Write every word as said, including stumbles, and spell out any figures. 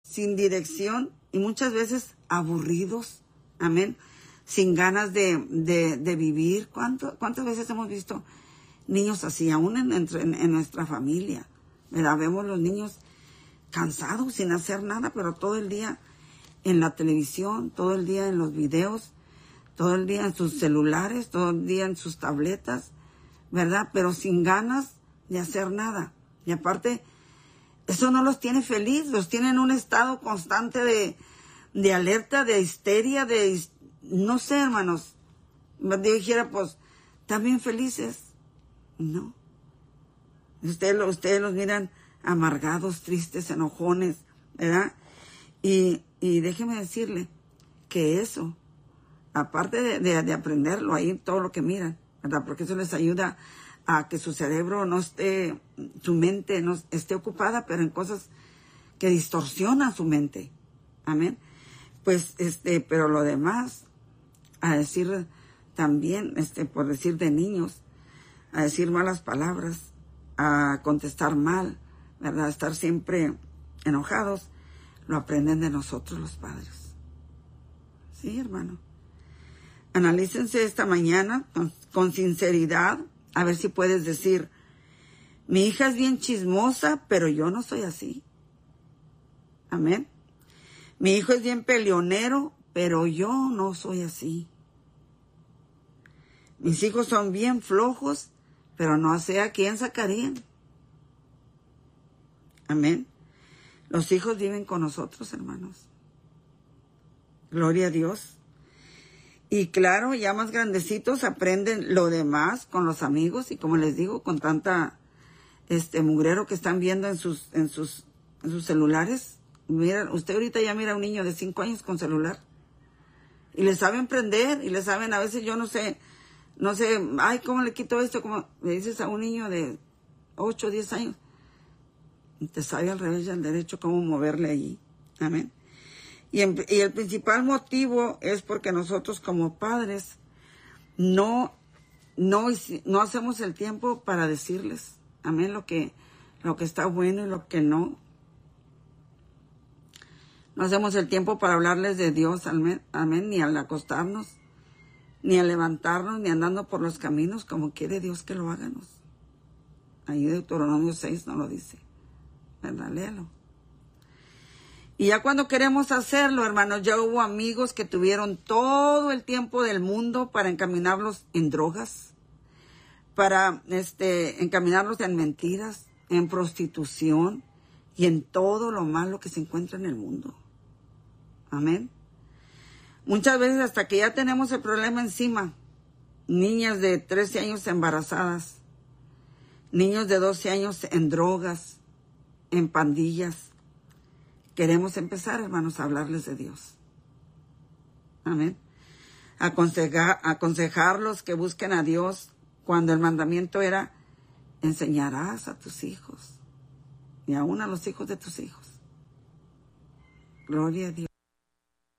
sin dirección y muchas veces aburridos, amén, sin ganas de, de, de vivir. ¿Cuánto, ¿Cuántas veces hemos visto niños así, aún en, en, en nuestra familia? ¿Verdad? Vemos los niños cansados, sin hacer nada, pero todo el día en la televisión, todo el día en los videos, todo el día en sus celulares, todo el día en sus tabletas, ¿verdad? Pero sin ganas de hacer nada. Y aparte, eso no los tiene feliz, los tiene en un estado constante de, de alerta, de histeria, de, no sé, hermanos. Yo dijera, pues, ¿también felices? No. Ustedes, ustedes los miran amargados, tristes, enojones, ¿verdad? Y, y déjeme decirle que eso, aparte de, de, de aprenderlo ahí, todo lo que miran, ¿verdad? Porque eso les ayuda a que su cerebro no esté, su mente no esté ocupada, pero en cosas que distorsionan su mente. Amén. Pues, este, pero lo demás, a decir también, este, por decir de niños, a decir malas palabras, a contestar mal, ¿verdad? A estar siempre enojados, lo aprenden de nosotros los padres. Sí, hermano. Analícense esta mañana con, con sinceridad, a ver si puedes decir, mi hija es bien chismosa, pero yo no soy así. Amén. Mi hijo es bien peleonero, pero yo no soy así. Mis hijos son bien flojos, pero no sé a quién sacarían. Amén. Los hijos viven con nosotros, hermanos. Gloria a Dios. Y claro, ya más grandecitos aprenden lo demás con los amigos y como les digo, con tanta este mugrero que están viendo en sus en sus en sus celulares. Mira, usted ahorita ya mira a un niño de cinco años con celular y le saben prender y le saben, a veces yo no sé, no sé, ay, ¿cómo le quito esto? Como le dices a un niño de ocho o diez años, y te sabe al revés y al derecho cómo moverle allí. Amén. Y, en, y el principal motivo es porque nosotros como padres no, no, no hacemos el tiempo para decirles, amén, lo que, lo que está bueno y lo que no. No hacemos el tiempo para hablarles de Dios, amén, amén, ni al acostarnos, ni al levantarnos, ni andando por los caminos como quiere Dios que lo hagamos. Ahí Deuteronomio seis no lo dice, ¿verdad? Léalo. Y ya cuando queremos hacerlo, hermanos, ya hubo amigos que tuvieron todo el tiempo del mundo para encaminarlos en drogas, para este, encaminarlos en mentiras, en prostitución y en todo lo malo que se encuentra en el mundo. Amén. Muchas veces hasta que ya tenemos el problema encima, niñas de trece años embarazadas, niños de doce años en drogas, en pandillas. Queremos empezar, hermanos, a hablarles de Dios. Amén. Aconsejar, aconsejarlos que busquen a Dios cuando el mandamiento era enseñarás a tus hijos y aún a los hijos de tus hijos. Gloria a Dios.